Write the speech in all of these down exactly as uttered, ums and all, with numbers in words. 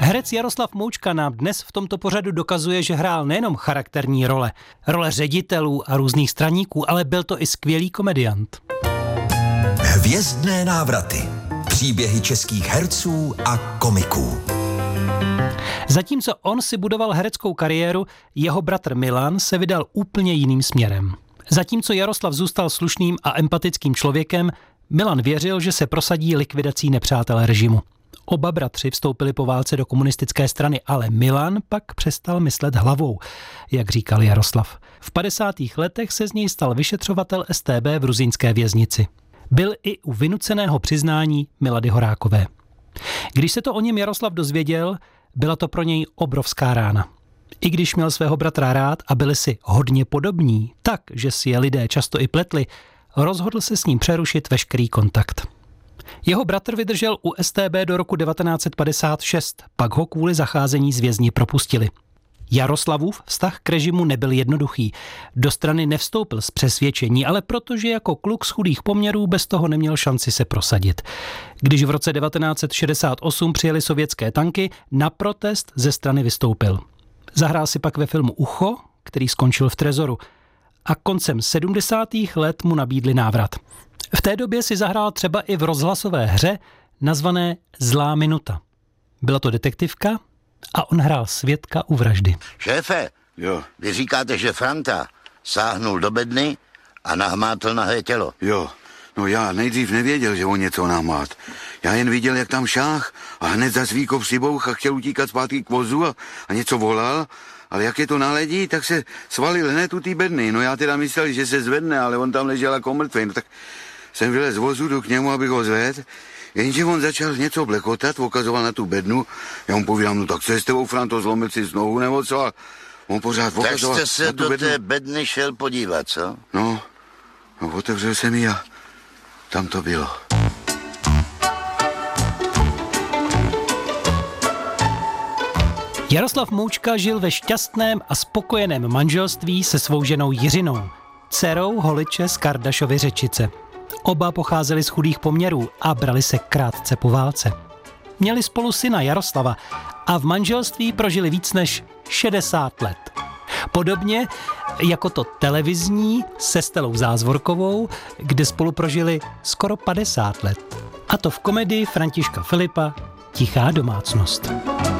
Herec Jaroslav Moučka nám dnes v tomto pořadu dokazuje, že hrál nejenom charakterní role, role ředitelů a různých straníků, ale byl to i skvělý komediant. Hvězdné návraty. Příběhy českých herců a komiků. Zatímco on si budoval hereckou kariéru, jeho bratr Milan se vydal úplně jiným směrem. Zatímco Jaroslav zůstal slušným a empatickým člověkem, Milan věřil, že se prosadí likvidací nepřátel režimu. Oba bratři vstoupili po válce do komunistické strany, ale Milan pak přestal myslet hlavou, jak říkal Jaroslav. V padesátých letech se z něj stal vyšetřovatel S T B v rusínské věznici. Byl i u vynuceného přiznání Milady Horákové. Když se to o něm Jaroslav dozvěděl, byla to pro něj obrovská rána. I když měl svého bratra rád a byli si hodně podobní, tak, že si je lidé často i pletli, rozhodl se s ním přerušit veškerý kontakt. Jeho bratr vydržel u S T B do roku devatenáct set padesát šest, pak ho kvůli zacházení s vězni propustili. Jaroslavův vztah k režimu nebyl jednoduchý. Do strany nevstoupil z přesvědčení, ale protože jako kluk z chudých poměrů bez toho neměl šanci se prosadit. Když v roce devatenáct set šedesát osm přijeli sovětské tanky, na protest ze strany vystoupil. Zahrál si pak ve filmu Ucho, který skončil v trezoru. A koncem sedmdesátých let mu nabídli návrat. V té době si zahrál třeba i v rozhlasové hře nazvané Zlá minuta. Byla to detektivka a on hrál svědka u vraždy. Šéfe, Jo, vy říkáte, že Franta sáhnul do bedny a nahmátl nahé tělo. jo. No já nejdřív nevěděl, že on něco namát. Já jen viděl, jak tam šáh a hned za svíko přibouch a chtěl utíkat zpátky k vozu a, a něco volal. Ale jak je to naledí, tak se svalil hned u té bedny. No já teda myslel, že se zvedne, ale on tam ležel jako mrtvý. No tak jsem vylez z vozu, jdu k němu, abych ho zvedl. Jenže on začal něco blekotat, ukazoval na tu bednu. Já mu povídám, no tak co je s tebou, Franto, zlomil si nohu nebo co? A on pořád Tak ukazoval jste se na tu do bednu. té bedny šel podívat, co? No, no otevřel jsem ji a tam to bylo. Jaroslav Moučka žil ve šťastném a spokojeném manželství se svou ženou Jiřinou, dcerou holiče z Kardašovy Řečice. Oba pocházeli z chudých poměrů a brali se krátce po válce. Měli spolu syna Jaroslava a v manželství prožili víc než šedesát let. Podobně jako to televizní se Stelou Zázvorkovou, kde spolu prožili skoro padesát let. A to v komedii Františka Filipa Tichá domácnost.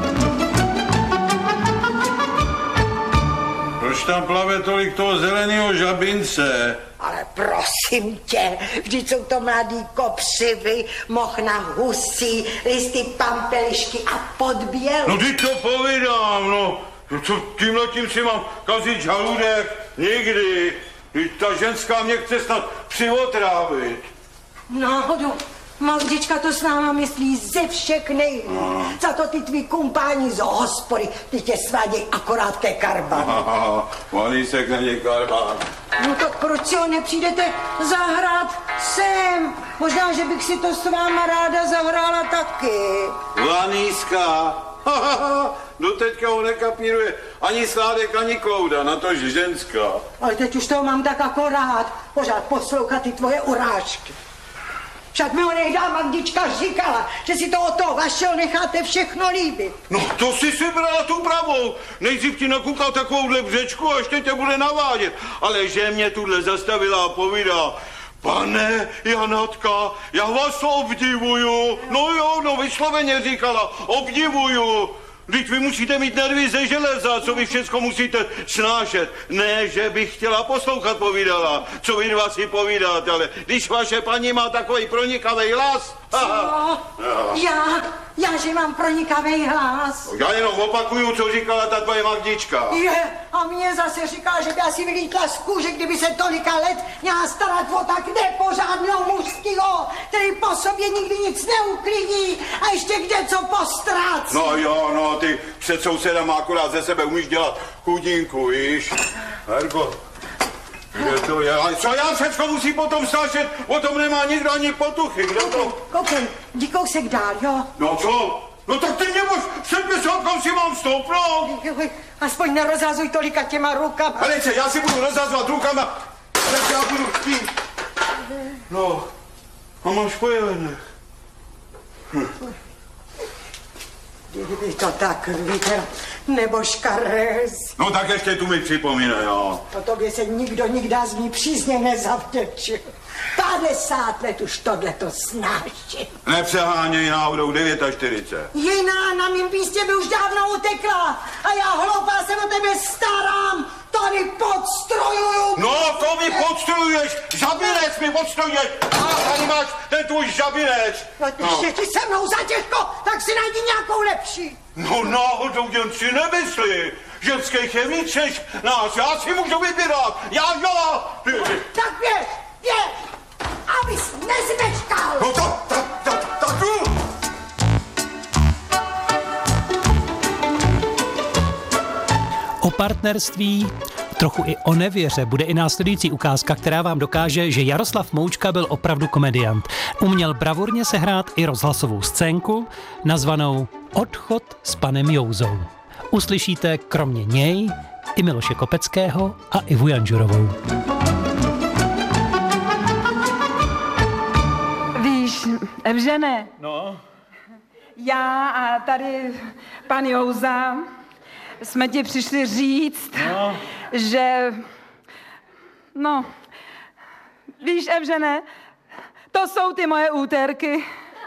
Proč tam plave tolik toho zeleného žabince? Ale prosím tě, vždyť jsou to mladý kopřivy, mohna husí, listy pampelišky a podběl. No ty to povídám, no. No co tímhletím si mám kazit žaludek? Nikdy. Teď ta ženská mě chce snad přivotrávit. Náhodou, Magdička to s náma myslí ze všech nejvíc. No. Za to ty tvý kumpáni z hospody, ty tě sváděj akorát ke karbanu. Malý se k něj karbán. No tak proč si ho nepřijdete zahrát sem? Možná, že bych si to s váma ráda zahrála taky. Laníska. Doteďka ho nekapíruje ani Sládek, ani Klouda, na to ženská. Ale teď už toho mám tak akorát. Pořád poslouchat ty tvoje urážky. Však mi ho nejdá Magdička říkala, že si to od toho vašeho necháte všechno líbit. No to si si brala tu pravou. Nejdřív ti nakukal takovouhle břečku a ještě tě bude navádět. Ale že mě tuhle zastavila a povídá: pane Janatka, já vás obdivuju. No jo, no vysloveně říkala, obdivuju. Vždyť vy musíte mít nervy ze železa, co vy všechno musíte snášet. Ne, že bych chtěla poslouchat, povídala, co vy dva si povídáte, ale když vaše paní má takový pronikavý hlas... Co? Já? Já, že mám pronikavý hlas? Já jenom opakuju, co říkala ta tvoje Magdička. Je, a mě zase říkala, že by asi vylítla z kůže, kdyby se tolika let měla starat o tak nepořádného mužskýho, který po sobě nikdy nic neuklidí a ještě kde co postrácí. No jo, no, ty před sousedama akorát ze sebe umíš dělat chudinku, víš? Herko, kde to je? Ale co já všechno musí potom snášet? O tom nemá nikdo ani potuchy, kdo to? Koukej, jdi kousek dál, jo? No co? No tak ty mě mož před pěsotkou si mám stoupnout. Aspoň nerozhazuj tolika těma rukama. Helice, já si budu rozhazovat rukama, tak já budu chtít. No, a máš pojelených. Hm. Kdyby to tak, víte, nebo škarez. No tak ještě tu mi připomínej, jo. O tobě se nikdo nikdy z mý přízně nezavděčil. padesát let už tohleto snáším. Nepřeháněj náhodou čtyřicet devět. Jiná na mým místě by už dávno utekla. A já hloupá se o tebe starám. Tady podstrujuju. No, to mi podstruješ. Žabinec mi podstruješ. A tady máš ten tvůj žabinec. No, když je ti se mnou zatěžko, tak si najdi nějakou lepší. No náhodou jen si nemyslí. Ženských je víc než nás. Já si můžu vybírat. Já, já. Tak běž, běž, abys nezmečkal. No tak, tak, tak, tak. O partnerství, trochu i o nevěře bude i následující ukázka, která vám dokáže, že Jaroslav Moučka byl opravdu komediant. Uměl bravurně sehrát i rozhlasovou scénku, nazvanou Odchod s panem Jouzou. Uslyšíte kromě něj i Miloše Kopeckého a Ivu Janžurovou. Víš, Evžene, No, já a tady pan Jouza jsme ti přišli říct, no. že, no, víš, Evžene, to jsou ty moje úterky.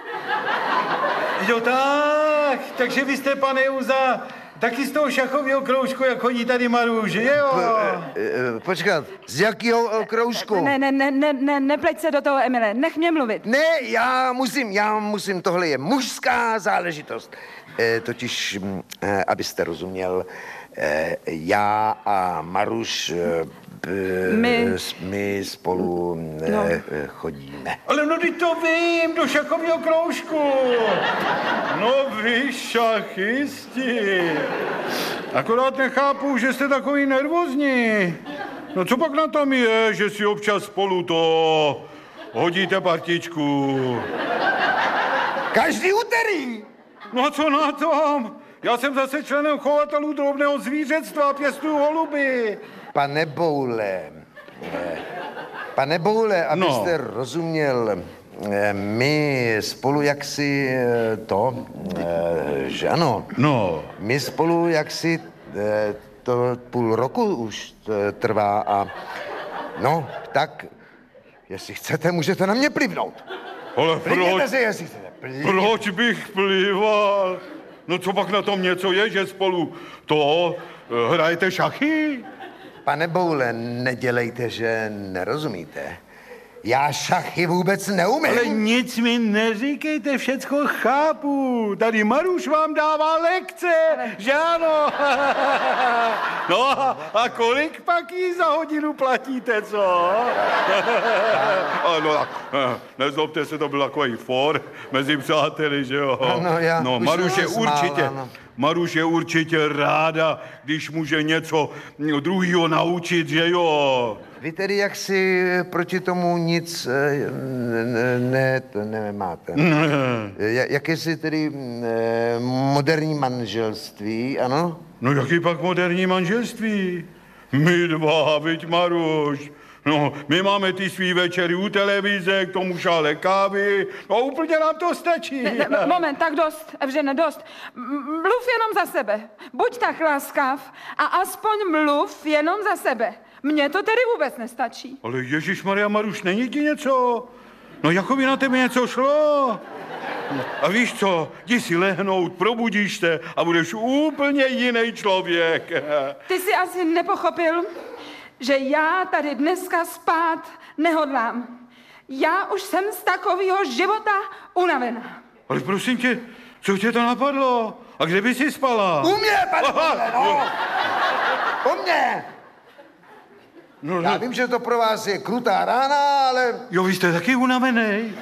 Jo tak, takže vy jste, pane Jouza, taky z toho šachového kroužku, jak chodí tady Maru, že jo? Počkat, z jakého kroužku? Ne, ne, ne, ne, ne, nepleť se do toho, Emile, nech mě mluvit. Ne, já musím, já musím, tohle je mužská záležitost. E, totiž, e, abyste rozuměl, e, já a Maruš, e, My. my spolu e, No. chodíme. Ale no, teď to vím, do šachového kroužku. No vy šachisti. Akorát nechápu, že jste takový nervózní. No co pak na tom je, že si občas spolu to hodíte partičku? Každý úterý! No a co na tom? Já jsem zase členem chovatelů drobného zvířectva a pěstuju holuby. Pane Boule, eh, pane Boule, abyste No. rozuměl, eh, my spolu jaksi eh, to, eh, že ano, No. my spolu jaksi eh, to půl roku už eh, trvá a no, tak, jestli chcete, můžete na mě plivnout. Ale Plivněte proč, si, jestli chcete. Plivněte. proč bych plival? No co pak na tom něco je, že spolu to eh, hrajete šachy? Pane Boule, nedělejte, že nerozumíte. Já šachy vůbec neumím. Ale nic mi neříkejte, všecko chápu. Tady Maruš vám dává lekce, že ano? No a kolik pak jí za hodinu platíte, co? Ano, nezlobte se, to byl takový for mezi přáteli, že jo? Ano, já no, už Maruš jsem je smál, určitě, ano. Maruš je určitě ráda, když může něco druhýho naučit, že jo? Vy tedy jaksi proti tomu nic eh, ne, ne, to nemáte. Ja- Jakési tedy eh, moderní manželství, ano? No jaký pak moderní manželství? My dva, viď Maruš. No, my máme ty svý večery u televize, k tomu šále kávy. No úplně nám to stačí. Ne, ne, moment, tak dost, Evžene, dost. M- Mluv jenom za sebe. Buď tak láskav a aspoň mluv jenom za sebe. Mně to tedy vůbec nestačí. Ale Ježišmarja, Maruš, není ti něco? No jako by na tebe něco šlo? A víš co, jdi si lehnout, probudíš se a budeš úplně jiný člověk. Ty jsi asi nepochopil, že já tady dneska spát nehodlám. Já už jsem z takového života unavená. Ale prosím tě, co tě to napadlo? A kde by si spala? U mě, pane Boule, no! U mě! No, Já no, vím, že to pro vás je krutá rána, ale jo, vy jste taky unavený.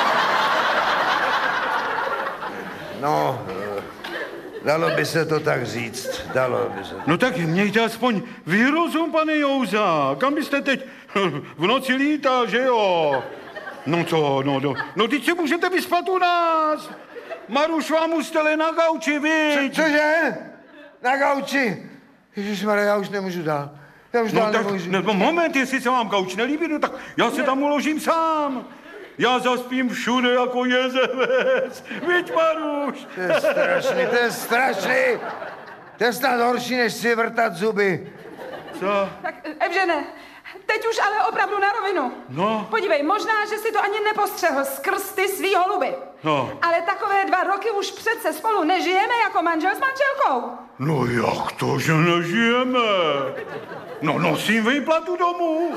no, eh, dalo by se to tak říct, dalo by se to. No tak mějte aspoň výrozum, pane Jouza. Kam byste teď v noci lítal, že jo? No co, no, no, no teď se můžete vyspat u nás. Maruš vám ustele na gauči, viď? Cože? Na gauči? Ježišmarja, já už nemůžu dál. Já už No dál tak, nemůžu. no, moment, jestli se vám gauč nelíbí, no tak já se tam uložím sám. Já zaspím všude jako jezevec. Viď, Maruš? To je strašný, to je strašný. To je snad horší, než si vrtat zuby. Co? Tak, Evžene, teď už ale opravdu na rovinu. No. Podívej, možná, že si to ani nepostřehl skrz ty svý holuby. No. Ale takové dva roky už přece spolu nežijeme jako manžel s manželkou. No jak to, že nežijeme? No nosím výplatu domů.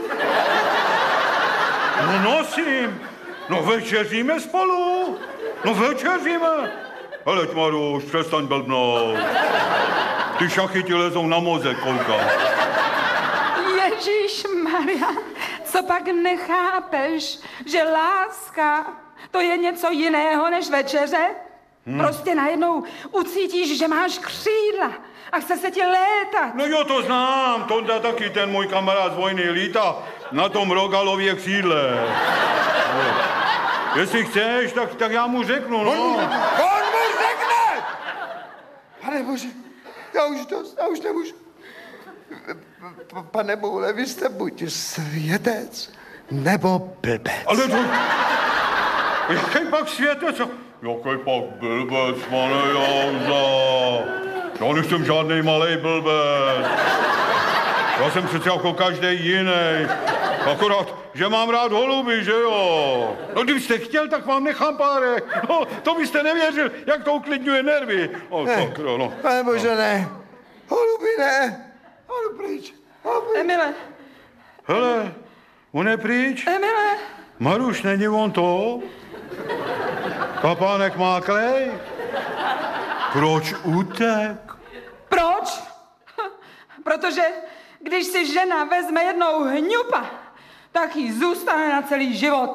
No nosím. No večeříme spolu. No večeříme. Heleď, Maruš, přestaň blbnout. Ty šachy ti lezou na mozek, koukám. Ježíš Maria, co pak nechápeš, že láska to je něco jiného než večeře? Hmm. Prostě najednou ucítíš, že máš křídla a chce se ti létat. No jo, to znám, Tonda taky, ten můj kamarád z vojny lítá na tom Rogalově křídle. No. Jestli chceš, tak, tak já mu řeknu, no. On, on mu řekne! Pane Bože, já už dost, já už nemůžu. P- Pane Boule, vy jste buď světec, nebo blbec. Ale to... Jaký pak světec? Jaký pak blbec, pane Jauza? Já nejsem žádnej malej blbec. Já jsem přece jako každý jiný. Akorát, že mám rád holuby, že jo? No kdybyste chtěl, tak vám nechám párek. No, to byste nevěřil, jak to uklidňuje nervy. No, Ne, tak, no. Pane Bože, ne. Holuby ne. Holuby pryč. Holuby. Emile, Hele, on je pryč. Emile. Maruš, není on to? Kapánek má klej? Proč utek? Proč? Protože když si žena vezme jednou hňupa, tak jí zůstane na celý život.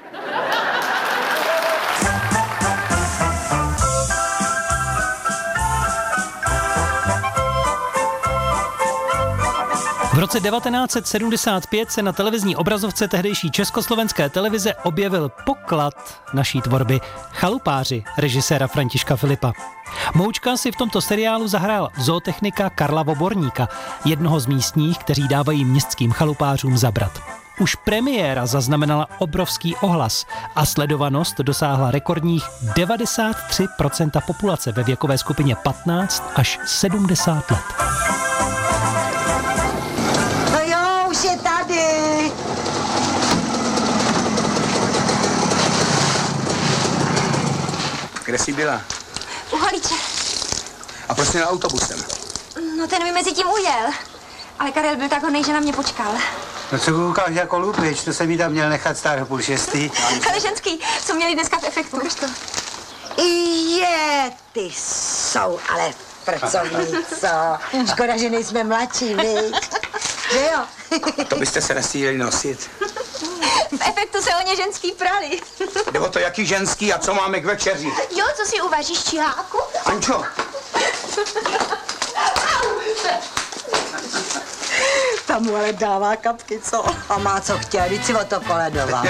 V roce devatenáct set sedmdesát pět se na televizní obrazovce tehdejší československé televize objevil poklad naší tvorby Chalupáři režiséra Františka Filipa. Moučka si v tomto seriálu zahrál zootechnika Karla Voborníka, jednoho z místních, kteří dávají městským chalupářům zabrat. Už premiéra zaznamenala obrovský ohlas a sledovanost dosáhla rekordních devadesát tři procent populace ve věkové skupině patnáct až sedmdesát let. No jo, už je tady. Kde jsi byla? U Holíče. A proč jsi na autobusem? No ten mi mezi tím ujel. Ale Karel byl tak hodnej, že na mě počkal. No co koukáš jako lupič, to jsem jí tam měl nechat stát půl šestý. Ale ženský, co měli dneska v efektu. Ukaž to. Je, ty jsou ale pracovní, co? Škoda, že nejsme mladší, viď? Že jo? To byste se nestíhli nosit. V efektu se o ně ženský prali. Jde o to, jaký ženský a co máme k večeři. Jo, co si uvaříš, čiháku? Ančo. Tam mu ale dává kapky, co? A má co chtěl, víc si o to koledoval.